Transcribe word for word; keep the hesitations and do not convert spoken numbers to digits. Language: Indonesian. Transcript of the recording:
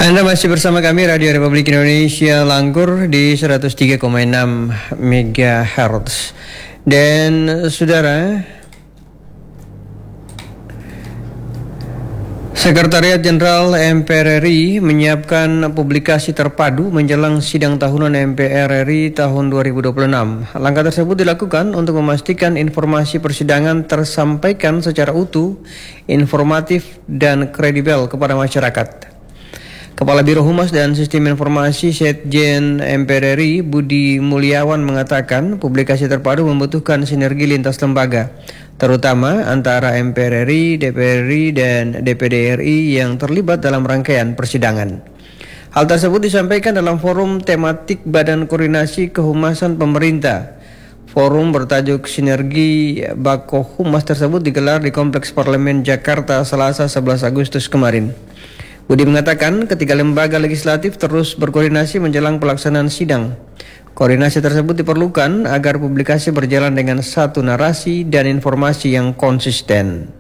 Anda masih bersama kami Radio Republik Indonesia Langgur di seratus tiga koma enam megahertz. Dan saudara, Sekretariat Jenderal M P R R I menyiapkan publikasi terpadu menjelang sidang tahunan M P R R I tahun dua ribu dua puluh enam. Langkah tersebut dilakukan untuk memastikan informasi persidangan tersampaikan secara utuh, informatif, dan kredibel kepada masyarakat. Kepala Biro Humas dan Sistem Informasi Setjen M P R R I Budi Mulyawan mengatakan publikasi terpadu membutuhkan sinergi lintas lembaga, terutama antara M P R R I, D P R R I, dan D P D R I yang terlibat dalam rangkaian persidangan. Hal tersebut disampaikan dalam forum tematik Badan Koordinasi Kehumasan Pemerintah. Forum bertajuk Sinergi Bako Humas tersebut digelar di Kompleks Parlemen Jakarta Selasa sebelas Agustus kemarin. Budi mengatakan ketiga lembaga legislatif terus berkoordinasi menjelang pelaksanaan sidang. Koordinasi tersebut diperlukan agar publikasi berjalan dengan satu narasi dan informasi yang konsisten.